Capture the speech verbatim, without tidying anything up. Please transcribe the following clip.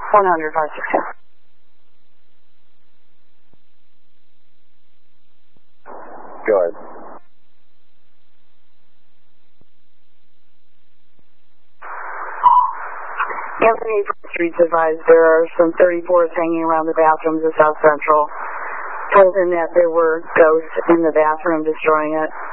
one hundred, five six two. Go ahead. Anthony Street's advised there are some thirty-fours hanging around the bathrooms of South Central. Told him that there were ghosts in the bathroom destroying it.